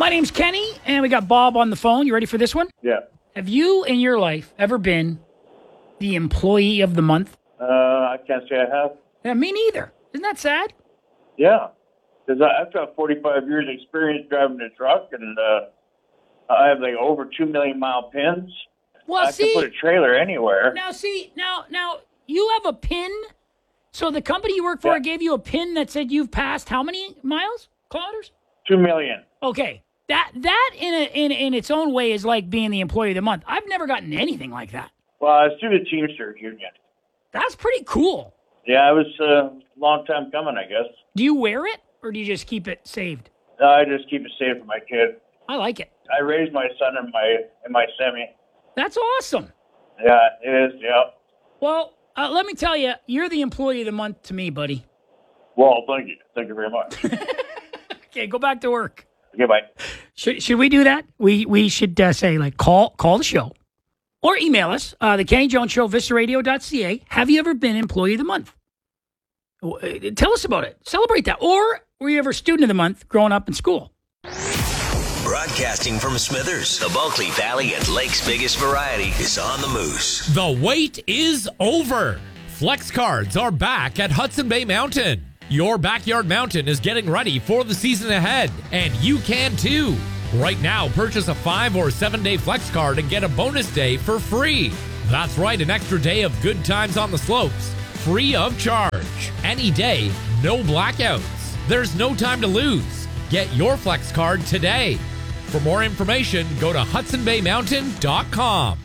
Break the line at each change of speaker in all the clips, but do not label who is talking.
My name's Kenny, and we got Bob on the phone. You ready for this one?
Yeah.
Have you in your life ever been the employee of the month?
I can't say I have.
Yeah, me neither. Isn't that sad?
Yeah. Because I've got 45 years experience driving a truck, and I have like over 2 million mile pins.
Well,
I can put a trailer anywhere.
Now, you have a pin. So the company you work for gave you a pin that said you've passed how many miles? Kilometers?
2 million.
Okay. That in its own way is like being the employee of the month. I've never gotten anything like that.
Well, it's through the Teamsters Union.
That's pretty cool.
Yeah, it was a long time coming, I guess.
Do you wear it, or do you just keep it saved?
I just keep it safe for my kid.
I like it.
I raised my son in my semi.
That's awesome.
Yeah, it is, yeah.
Well, let me tell you, you're the employee of the month to me, buddy.
Well, thank you. Thank you very much.
Okay, go back to work.
Okay, bye.
Should we do that? We should say, like, call the show. Or email us, the Kenny Jones Show, vistaradio.ca. Have you ever been employee of the month? Tell us about it. Celebrate that. Or were you ever student of the month growing up in school?
Broadcasting from Smithers, the Bulkley Valley and Lake's biggest variety is on the Moose.
The wait is over. Flex cards are back at Hudson Bay Mountain. Your backyard mountain is getting ready for the season ahead, and you can too. Right now, purchase a 5 or 7 day flex card and get a bonus day for free. That's right, an extra day of good times on the slopes, free of charge. Any day, no blackouts. There's no time to lose. Get your flex card today. For more information, go to HudsonBayMountain.com.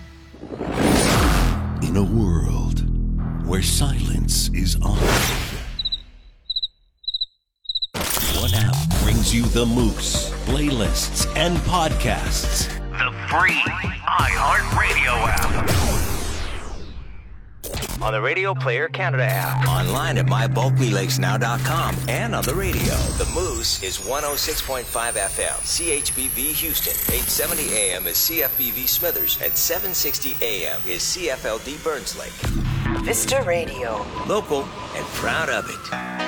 In a world where silence is honored, one app brings you the Moose, playlists, and podcasts.
The free iHeartRadio app. On the Radio Player Canada app. Online at MyBulkleyLakesNow.com. And on the radio. The Moose is 106.5 FM. CHBV Houston. 870 AM is CFBV Smithers. And 760 AM is CFLD Burns Lake.
Vista Radio.
Local and proud of it.